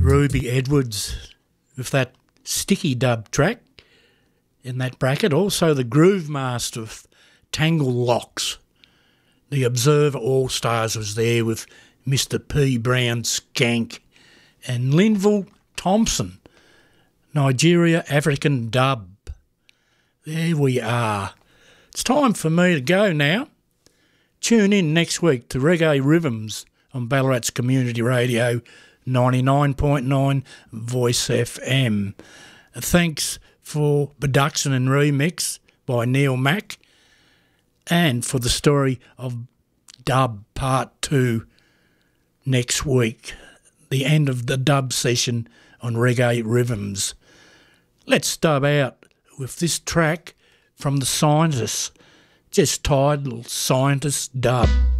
Ruby Edwards with that sticky dub track in that bracket. Also the Groove Master of Tangle Locks. The Observer All-Stars was there with Mr. P. Brown Skank. And Linville Thompson, Nigeria African Dub. There we are. It's time for me to go now. Tune in next week to Reggae Rhythms on Ballarat's Community Radio 99.9 Voice FM. Thanks for production and remix by Neil Mack, and for the story of Dub Part 2 next week, the end of the dub session on Reggae Rhythms. Let's dub out with this track from the Scientists, just titled Scientist Dub.